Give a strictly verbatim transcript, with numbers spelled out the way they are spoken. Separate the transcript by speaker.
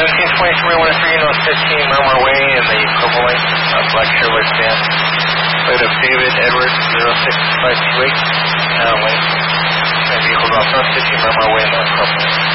Speaker 1: seventeen twenty-three one three, North fifteen Mermer Way in the Purple Lane, uh, Black Chevrolet sedan. Plate of David Edwards zero six five two eight, Town Lane. And vehicles off North fifteen Mermer Way in the Purple Lane.